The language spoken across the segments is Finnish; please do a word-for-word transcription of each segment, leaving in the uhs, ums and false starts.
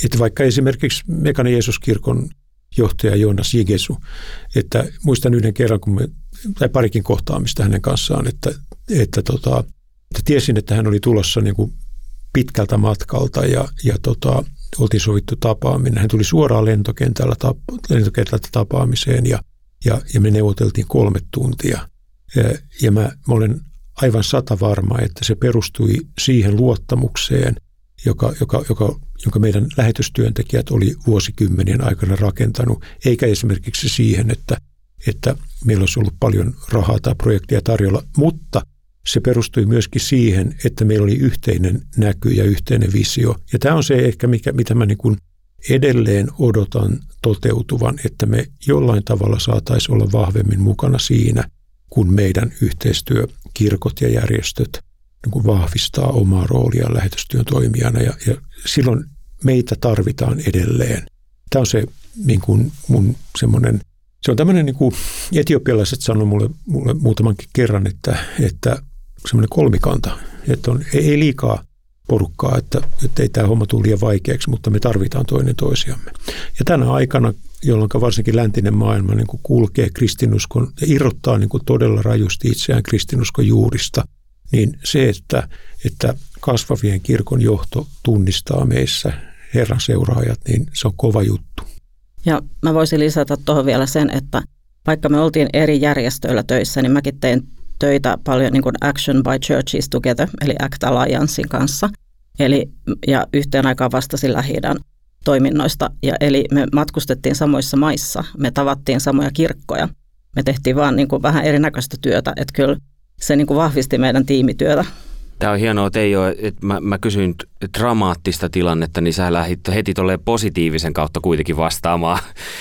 että vaikka esimerkiksi Mekaanisen Jeesuskirkon johtaja Joonas Jigesu, että muistan yhden kerran, kun me, tai parikin kohtaamista hänen kanssaan, että, että, tota, että tiesin, että hän oli tulossa niin kuin pitkältä matkalta ja, ja tota, oltiin sovittu tapaaminen. Hän tuli suoraan lentokentällä, lentokentältä tapaamiseen ja, ja, ja me neuvoteltiin kolme tuntia. Ja, ja mä, mä olen aivan sata varma, että se perustui siihen luottamukseen, joka, joka, joka, jonka meidän lähetystyöntekijät oli vuosikymmenien aikana rakentanut, eikä esimerkiksi siihen, että, että meillä olisi ollut paljon rahaa tai projektia tarjolla, mutta se perustui myöskin siihen, että meillä oli yhteinen näky ja yhteinen visio. Ja tämä on se ehkä, mikä, mitä mä niin kuin edelleen odotan toteutuvan, että me jollain tavalla saataisiin olla vahvemmin mukana siinä, kun meidän yhteistyö, kirkot ja järjestöt niin kuin vahvistaa omaa roolia lähetystyön toimijana. Ja, ja silloin meitä tarvitaan edelleen. Tämä on se niin kuin mun semmoinen, se on tämmöinen, niin kuin etiopialaiset sanoi mulle, mulle muutamankin kerran, että, että semmoinen kolmikanta, että on, ei liikaa porukkaa, että, että ei tämä homma tule liian vaikeaksi, mutta me tarvitaan toinen toisiamme. Ja tänä aikana, jolloin varsinkin läntinen maailma niin kuin kulkee kristinuskon ja irrottaa niin kuin todella rajusti itseään kristinuskon juurista, niin se, että, että kasvavien kirkon johto tunnistaa meissä Herran seuraajat, niin se on kova juttu. Ja mä voisin lisätä tuohon vielä sen, että vaikka me oltiin eri järjestöillä töissä, niin mäkin tein töitä paljon niin kuin Action by Churches Together, eli ACT Alliancein kanssa. Eli, ja yhteen aikaan vastasin Lähi-idän toiminnoista. Ja eli me matkustettiin samoissa maissa, me tavattiin samoja kirkkoja. Me tehtiin vaan niin kuin vähän erinäköistä työtä, että kyllä se niin kuin vahvisti meidän tiimityötä. Tämä on hienoa, Teijo, että mä, mä kysyin dramaattista tilannetta, niin sä lähdit heti tolleen positiivisen kautta kuitenkin vastaamaan.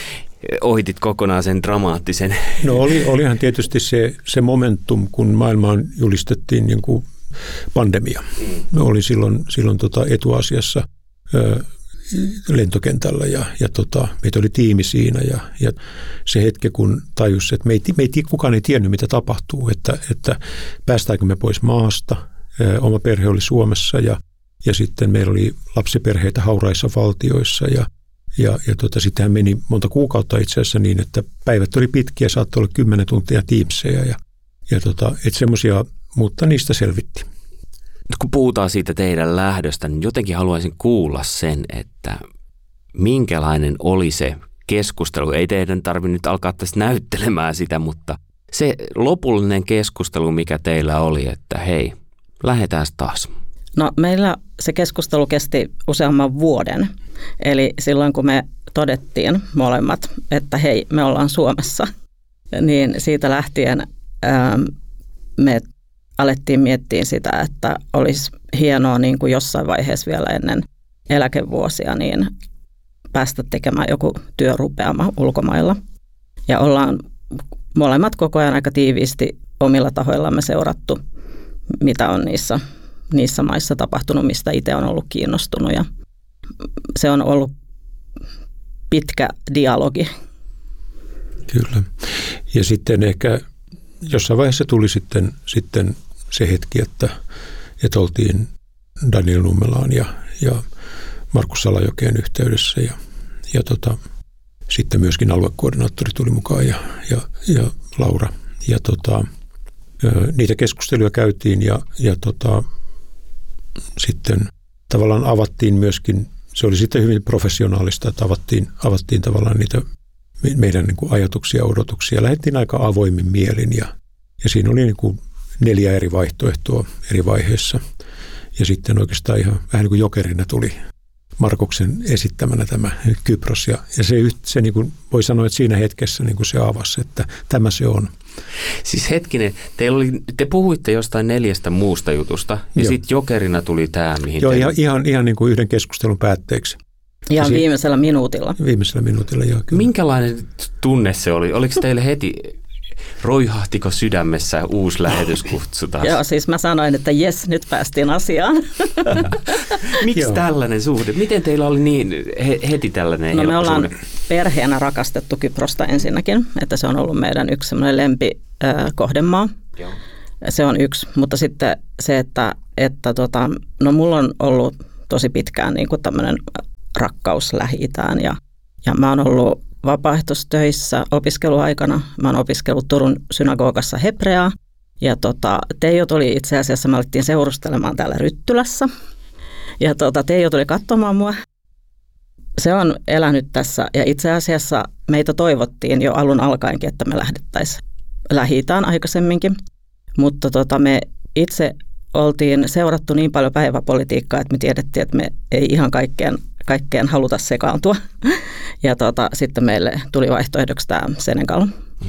Ohitit kokonaan sen dramaattisen. No oli, olihan tietysti se, se momentum, kun maailmaan julistettiin niin kuin pandemia. Me oli silloin, silloin tota etuasiassa ö, lentokentällä ja, ja tota, meitä oli tiimi siinä ja, ja se hetki, kun tajus, että me ei, me ei, kukaan ei tiennyt, mitä tapahtuu, että, että päästäänkö me pois maasta. Ö, oma perhe oli Suomessa ja, ja sitten meillä oli lapsiperheitä hauraissa valtioissa ja Ja, ja tota, sittenhän meni monta kuukautta itse asiassa niin, että päivät oli pitkiä, saattoi olla kymmenen tuntia Teamseja ja, ja tota, et semmoisia, mutta niistä selvittiin. Nyt kun puhutaan siitä teidän lähdöstä, niin jotenkin haluaisin kuulla sen, että minkälainen oli se keskustelu. Ei teidän tarvitse nyt alkaa tässä näyttelemään sitä, mutta se lopullinen keskustelu, mikä teillä oli, että hei, lähdetään taas. No meillä se keskustelu kesti useamman vuoden. Eli silloin kun me todettiin molemmat, että hei, me ollaan Suomessa, niin siitä lähtien ää, me alettiin miettiä sitä, että olisi hienoa niin kuin jossain vaiheessa vielä ennen eläkevuosia niin päästä tekemään joku työrupeama ulkomailla. Ja ollaan molemmat koko ajan aika tiiviisti omilla tahoillamme seurattu, mitä on niissä, niissä maissa tapahtunut, mistä itse on ollut kiinnostunut. Ja se on ollut pitkä dialogi. Kyllä. Ja sitten ehkä jossain vaiheessa tuli sitten, sitten se hetki, että, että oltiin Daniel Nummelaan ja, ja Markus Salajokeen yhteydessä ja, ja tota, sitten myöskin aluekoordinaattori tuli mukaan ja, ja, ja Laura. Ja tota, niitä keskusteluja käytiin ja, ja tota, sitten tavallaan avattiin myöskin, se oli sitten hyvin professionaalista, että avattiin, avattiin tavallaan niitä meidän niin kuin ajatuksia ja odotuksia. Lähdettiin aika avoimin mielin ja, ja siinä oli niin kuin neljä eri vaihtoehtoa eri vaiheissa. Ja sitten oikeastaan ihan vähän niin kuin jokerina tuli Markuksen esittämänä tämä Kypros. Ja, ja se, se niin kuin voi sanoa, että siinä hetkessä niin kuin se avasi, että tämä se on. Siis hetkinen, teillä oli, te puhuitte jostain neljästä muusta jutusta ja sitten jokerina tuli tämä, mihin Joo, te... ihan, ihan, ihan niin kuin yhden keskustelun päätteeksi. Ihan si- viimeisellä minuutilla. Viimeisellä minuutilla, joo. Kyllä. Minkälainen tunne se oli? Oliko teille heti, roihahtiko sydämessä uusi lähetyskutsu taas? Joo, siis mä sanoin, että jes, nyt päästiin asiaan. Miksi tällainen suhde? Miten teillä oli niin he, heti tällainen No me ollaan suhde? perheenä rakastettu Kyprosta ensinnäkin, että se on ollut meidän yksi semmoinen lempikohdemaa. Joo. Se on yksi, mutta sitten se, että, että tota, no mulla on ollut tosi pitkään niin kuin tämmöinen rakkaus Lähi-itään. Ja, ja mä oon ollut vapaaehtoistöissä opiskeluaikana. Mä oon opiskellut Turun synagogassa hebreaa. Ja tota, Teijo tuli itse asiassa, me alettiin seurustelemaan täällä Ryttylässä. Ja tota, Teijo tuli katsomaan mua. Se on elänyt tässä ja itse asiassa meitä toivottiin jo alun alkaenkin, että me lähdettäisiin Lähi-itään aikaisemminkin. Mutta tota, me itse oltiin seurattu niin paljon päiväpolitiikkaa, että me tiedettiin, että me ei ihan kaikkeen, kaikkeen haluta sekaantua. Ja tota, sitten meille tuli vaihtoehdoksi tämä Senegal.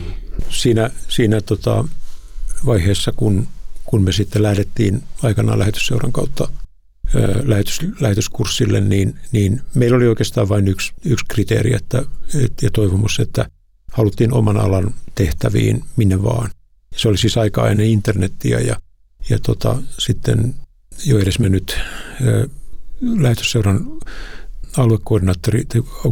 Siinä, siinä tota vaiheessa, kun, kun me sitten lähdettiin aikanaan lähetysseuran kautta lähetys, lähetyskurssille, niin, niin meillä oli oikeastaan vain yksi, yksi kriteeri että, et, ja toivomus, että haluttiin oman alan tehtäviin minne vaan. Se oli siis aika ennen internettiä ja, ja tota, sitten jo edes mennyt ä, lähetysseuran aluekoordinaattori,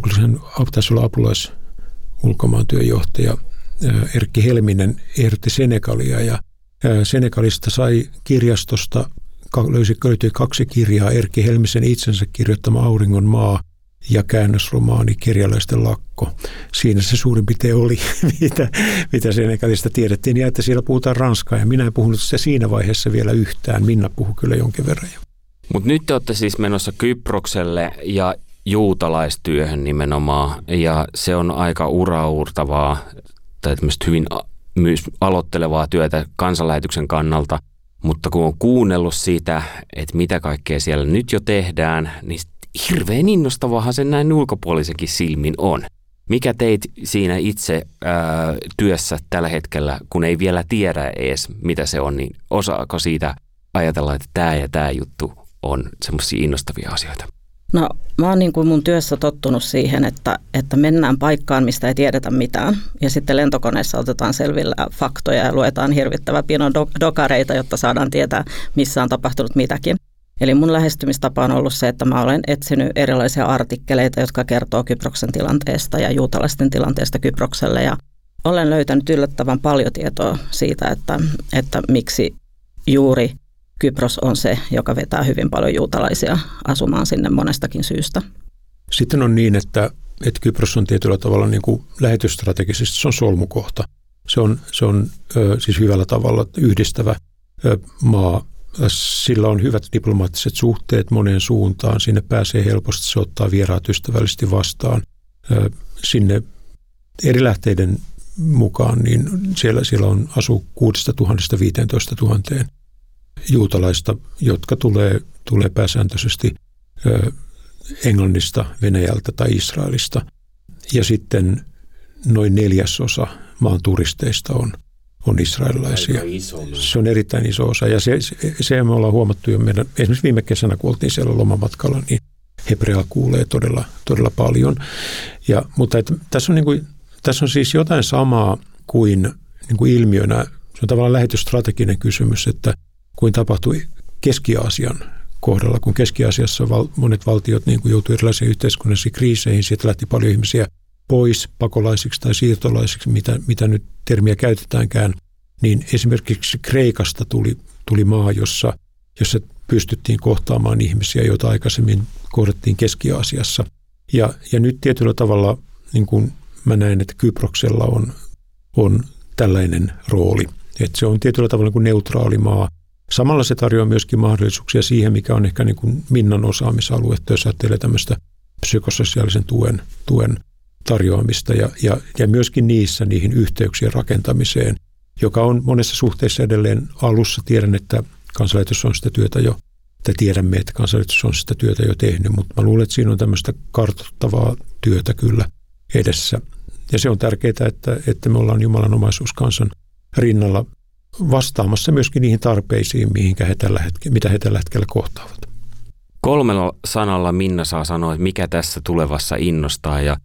taisi olla apulais ulkomaantyöjohtaja Erkki Helminen ehdotti Senegalia ja ä, Senegalista sai kirjastosta Löysi, löytyi kaksi kirjaa, Erkki Helmisen itsensä kirjoittama Auringon maa ja käännösromaani Kerjäläisten lakko. Siinä se suurin piirtein oli, mitä, mitä Senegalista tiedettiin, ja että siellä puhutaan ranskaa, ja minä en puhunut sitä siinä vaiheessa vielä yhtään. Minna puhui kyllä jonkin verran jo. Mutta nyt te olette siis menossa Kyprokselle ja juutalaistyöhön nimenomaan, ja se on aika uraurtavaa tai tämmöistä hyvin myös aloittelevaa työtä kansanlähetyksen kannalta. Mutta kun on kuunnellut siitä, että mitä kaikkea siellä nyt jo tehdään, niin hirveän innostavahan se näin ulkopuolisenkin silmin on. Mikä teit siinä itse ää, työssä tällä hetkellä, kun ei vielä tiedä edes, mitä se on, niin osaako siitä ajatella, että tämä ja tämä juttu on semmoisia innostavia asioita? No mä oon niin kuin mun työssä tottunut siihen, että, että mennään paikkaan, mistä ei tiedetä mitään. Ja sitten lentokoneessa otetaan selvillä faktoja ja luetaan hirvittävä pino dokareita, jotta saadaan tietää, missä on tapahtunut mitäkin. Eli mun lähestymistapa on ollut se, että mä olen etsinyt erilaisia artikkeleita, jotka kertoo Kyproksen tilanteesta ja juutalaisten tilanteesta Kyprokselle. Ja olen löytänyt yllättävän paljon tietoa siitä, että, että miksi juuri Kypros on se, joka vetää hyvin paljon juutalaisia asumaan sinne monestakin syystä. Sitten on niin, että, että Kypros on tietyllä tavalla niin kuin lähetysstrategisesti, se on solmukohta. Se on, se on ö, siis hyvällä tavalla yhdistävä ö, maa. Sillä on hyvät diplomaattiset suhteet moneen suuntaan. Sinne pääsee helposti, se ottaa vieraat ystävällisesti vastaan. Ö, sinne eri lähteiden mukaan, niin siellä, siellä on asuu kuudesta tuhannesta viiteentoista tuhanteen juutalaista, jotka tulee, tulee pääsääntöisesti ö, Englannista, Venäjältä tai Israelista. Ja sitten noin neljäsosa maan turisteista on, on israelilaisia. Se on erittäin iso osa. Ja se, se, se me ollaan huomattu jo meidän, esimerkiksi viime kesänä, kun oltiin siellä lomamatkalla, niin hebreaa kuulee todella, todella paljon. Ja, mutta et, tässä, on niin kuin, tässä on siis jotain samaa kuin, niin kuin ilmiönä. Se on tavallaan lähetysstrateginen kysymys, että kuin tapahtui Keski-Aasian kohdalla, kun Keski-Aasiassa val, monet valtiot niin kuin joutui erilaisiin yhteiskunnallisiin kriiseihin, sieltä lähti paljon ihmisiä pois pakolaisiksi tai siirtolaisiksi, mitä, mitä nyt termiä käytetäänkään, niin esimerkiksi Kreikasta tuli, tuli maa, jossa, jossa pystyttiin kohtaamaan ihmisiä, joita aikaisemmin kohdattiin Keski-Aasiassa. Ja, ja nyt tietyllä tavalla niin kuin mä näen, että Kyproksella on, on tällainen rooli, että se on tietyllä tavalla niin kuin neutraali maa. Samalla se tarjoaa myöskin mahdollisuuksia siihen, mikä on ehkä niin kuin Minnan osaamisaluetta, jos ajattelee tämmöistä psykososiaalisen tuen, tuen tarjoamista ja, ja, ja myöskin niissä niihin yhteyksien rakentamiseen, joka on monessa suhteessa edelleen alussa. Tiedän, että kansanlähetys on sitä työtä jo, tai tiedämme, että kansanlähetys on sitä työtä jo tehnyt, mutta mä luulen, että siinä on tämmöistä kartoittavaa työtä kyllä edessä. Ja se on tärkeää, että, että me ollaan Jumalan omaisuus kansan rinnalla vastaamassa myöskin niihin tarpeisiin, mihinkä he tällä hetkellä, mitä he tällä hetkellä kohtaavat. Kolmella sanalla Minna saa sanoa, että mikä tässä tulevassa innostaa, ja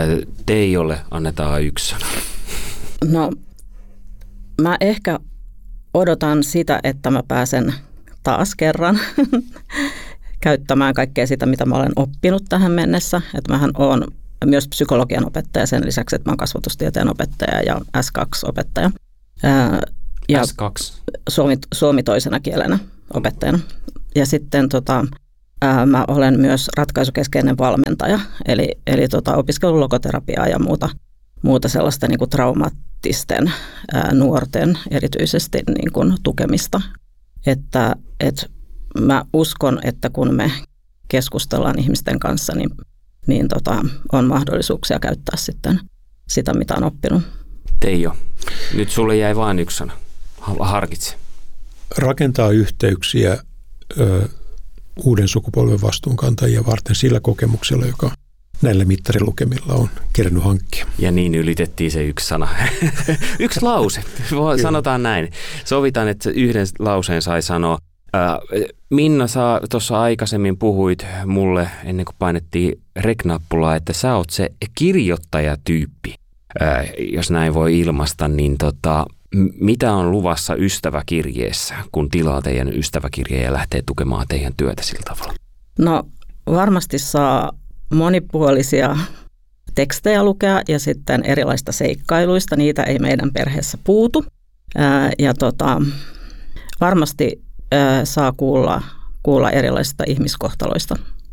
Teijolle annetaan yksi sana. No, mä ehkä odotan sitä, että mä pääsen taas kerran käyttämään kaikkea sitä, mitä mä olen oppinut tähän mennessä. Että mähän oon myös psykologian opettaja sen lisäksi, että mä oon kasvatustieteen opettaja ja S kaksi opettaja. Ja S kaksi. Suomi, suomi toisena kielenä opettajana. Ja sitten tota, ää, mä olen myös ratkaisukeskeinen valmentaja, eli, eli tota, opiskellut logoterapiaa ja muuta, muuta sellaista niin kuin traumaattisten ää, nuorten erityisesti niin kuin tukemista. Että, et mä uskon, että kun me keskustellaan ihmisten kanssa, niin, niin tota, on mahdollisuuksia käyttää sitten sitä, mitä on oppinut. Teijo, nyt sulle jäi vain yksi sana. Harkitse. Rakentaa yhteyksiä ö, uuden sukupolven vastuunkantajia varten sillä kokemuksella, joka näillä mittarilukemilla on kerännyt hankkia. Ja niin ylitettiin se yksi sana. Yksi lause, sanotaan näin. Sovitaan, että yhden lauseen sai sanoa. Minna, sä tuossa aikaisemmin puhuit mulle, ennen kuin painettiin rek-nappulaa, että sä oot se kirjoittajatyyppi. Jos näin voi ilmaista, niin tota, mitä on luvassa ystäväkirjeessä, kun tilaa teidän ystäväkirjeen ja lähtee tukemaan teidän työtä sillä tavalla? No varmasti saa monipuolisia tekstejä lukea ja sitten erilaista seikkailuista. Niitä ei meidän perheessä puutu. Ää, ja tota, varmasti ää, saa kuulla, kuulla erilaisista ihmiskohtaloista.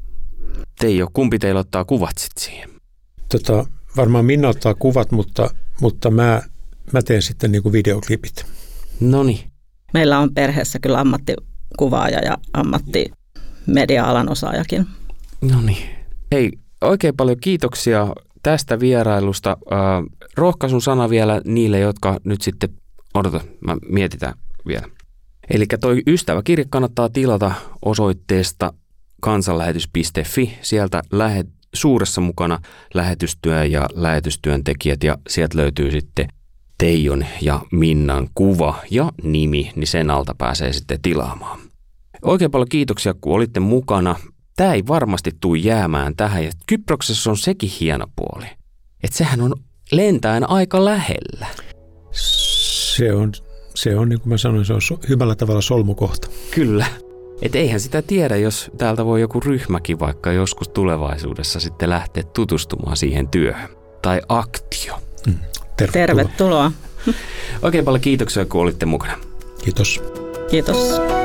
Teijo, kumpi teillä ottaa kuvat sitten siihen? Tota, varmaan Minna ottaa kuvat, mutta, mutta mä, mä teen sitten niin kuin videoklipit. Noniin. Meillä on perheessä kyllä ammattikuvaaja ja ammattimedia-alan osaajakin. Noniin. Hei, oikein paljon kiitoksia tästä vierailusta. Äh, rohkaisun sana vielä niille, jotka nyt sitten, odota, mä mietitään vielä. Eli toi ystäväkirja kannattaa tilata osoitteesta kansanlähetys piste fi. Sieltä lähet, suuressa mukana lähetystyö ja lähetystyöntekijät ja sieltä löytyy sitten Teijon ja Minnan kuva ja nimi, niin sen alta pääsee sitten tilaamaan. Oikein paljon kiitoksia, kun olitte mukana. Tämä ei varmasti tule jäämään tähän ja Kyproksessa on sekin hieno puoli, että sehän on lentäen aika lähellä. Se on, se on niin kuin mä sanoin, se on so, hyvällä tavalla solmukohta. Kyllä. Et eihän sitä tiedä, jos täältä voi joku ryhmäkin vaikka joskus tulevaisuudessa sitten lähteä tutustumaan siihen työhön. Tai aktio. Mm, tervetuloa. Tervetuloa. Oikein paljon kiitoksia, kun olitte mukana. Kiitos. Kiitos.